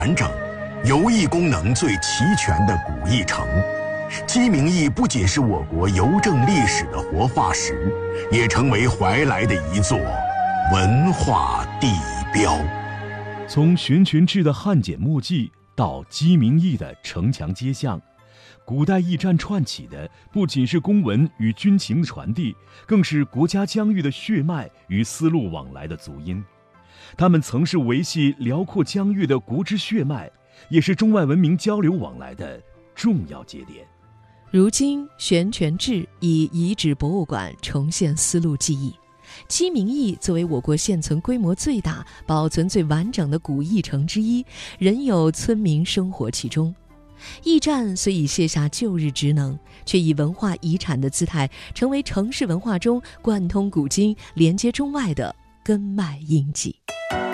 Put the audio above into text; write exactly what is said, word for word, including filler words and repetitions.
完整、游艺功能最齐全的古驿城。鸡鸣驿不仅是我国邮政历史的活化石，也成为怀来的一座文化地标。 从悬泉志的汉简墨迹到鸡鸣驿的城墙街巷，古代驿站串起的不仅是公文与军情的传递，更是国家疆域的血脉与丝路往来的足音。他们曾是维系辽阔疆域的国之血脉，也是中外文明交流往来的重要节点。 如今悬泉志以遗址博物馆重现丝路记忆。鸡鸣驿作为我国现存规模最大、保存最完整的古驿城之一，仍有村民生活其中。驿站虽已卸下旧日职能，却以文化遗产的姿态，成为城市文化中贯通古今、连接中外的根脉印记。